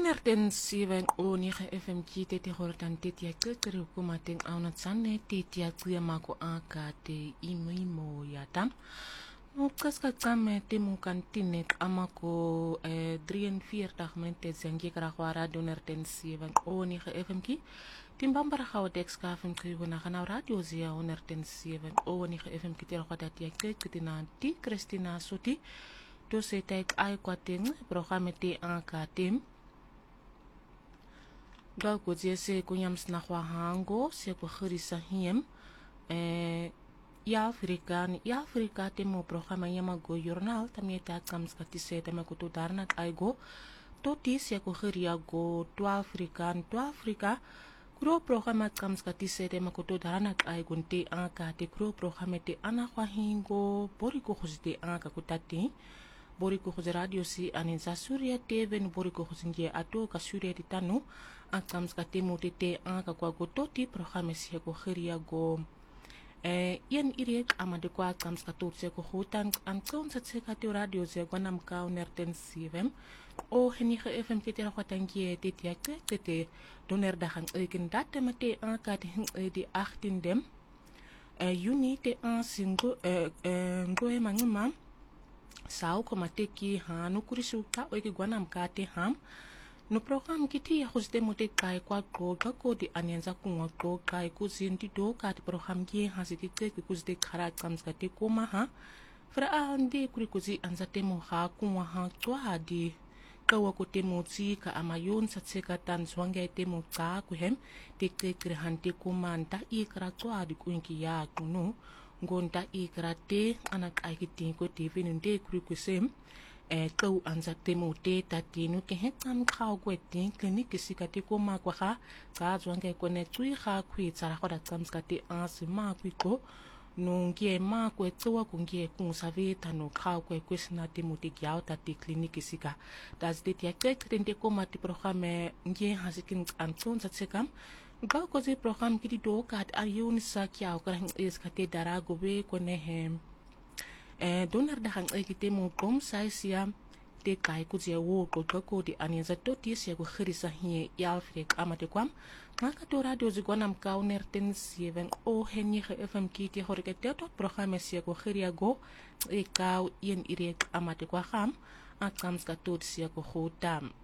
107 9 FM te te hortan te tia kekere kumating aunat sanne te tia kria mako aka te imo ya tam. No kaska kame te mo kantine amako 43 mente zengi kara kwara 107 9 FM ki. Timbambara gawa dex kafem kriwona kana radio zia 107 9 FM ki te kwata tia kekere na ti Christina Soti. To se tek ai kwating programme te aka tim. Gal ko je se kunyam snahwa hango se ko khirisa hiem ya Afrika te mo programa yama go journal tamye ta kams ka tise te ma ko to darnat ai go to ti se ko khiria go to Afrika kro programa kams ka tise te ma ko to darnat ai go te aka te kro programa te ana kwa hingo bori ko khosite aka ko tati bori ko khos radio si aninsa surya tv no bori ko khosinge ato ka surya di tanu akams ka temo te aka kwa go toti programe si ko khiria go yen irek amade kwa akams ka tot se ko hotan an kon sa se ka te radio se go nam ka 107 o heni ge fm ke te ra kwatangie te te doner da hang eken datte mate aka te di 18 dem juni te an singo ngoe mangma sao koma te ki hanu kurisuka o ki guanam ka te ham no program kiti ya hoste mote kai kwa ko di anenza kunwa ko kai ku zinti do ka te program ki hasiti te ku zde khara kams ka te koma ha fra ande kuri kuzi anza te mo ha kunwa ha twa di kawa ko te mo tsi ka amayon sa tseka tan zwange te mo ka ku hem te kre hante komanta I kra twa di kunki ya kunu ngonta ikrate anak ai kitin ko TV nde kuri kusem kau anza temo te tatinu ke hekam khao ko tin klinik sikate ko ma kwa ka zwange ko ne tsui kha khwi tsara khoda tsams kate asima kwi ko nongie ma ko tsowa ko ngie ku save tano khao ko kwesna temo te gyao tate klinik sika das det ya kete ko ma ti programe ngie hasikin anton satsekam Gau ko ze program kiti do kat ayun sa kya ko rang is kate darago be ko ne hem donar da hang kite mo kom sai sia te kai ku je wo ko di anin za to ti sia ko khirisa hi ya Afrika amate kwam maka to radio ze gonam ka 107 o henye fm kiti horike te to program sia ko khiria go ka yen irek amate kwa kham akams ka to sia ko khotam